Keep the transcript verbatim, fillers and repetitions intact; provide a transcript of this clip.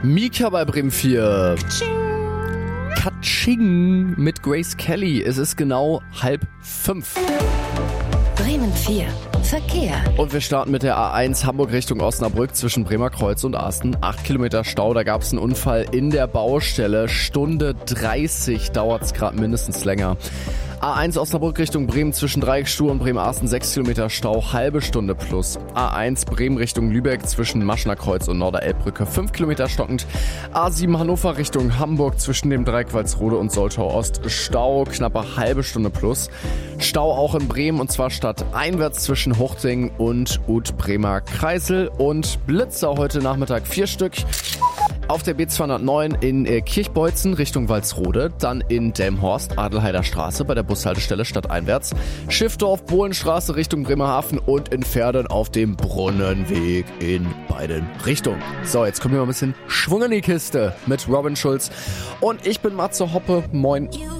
Mika bei Bremen vier. Katsching mit Grace Kelly. Es ist genau halb fünf. Bremen vier. Verkehr. Und wir starten mit der A eins Hamburg Richtung Osnabrück zwischen Bremer Kreuz und Asten. Acht Kilometer Stau, da gab es einen Unfall in der Baustelle. Stunde dreißig dauert es gerade mindestens länger. A eins Osnabrück Richtung Bremen zwischen Dreieckstuhl und Bremen-Asten, sechs Kilometer Stau, halbe Stunde plus. A eins Bremen Richtung Lübeck zwischen Maschner Kreuz und Norderelbbrücke, fünf Kilometer stockend. A sieben Hannover Richtung Hamburg zwischen dem Dreieck Walsrode und Soltau Ost, Stau, knappe halbe Stunde plus. Stau auch in Bremen und zwar stadteinwärts zwischen Huchting und Ut-Bremer Kreisel und Blitzer heute Nachmittag vier Stück. Auf der B zweihundertneun in Kirchbeutzen Richtung Walsrode, dann in Delmhorst, Adelheider Straße bei der Bushaltestelle stadteinwärts, Schiffdorf, Bohlenstraße Richtung Bremerhaven und in Verden auf dem Brunnenweg in beiden Richtungen. So, jetzt kommen wir mal ein bisschen Schwung in die Kiste mit Robin Schulz und ich bin Matze Hoppe. Moin.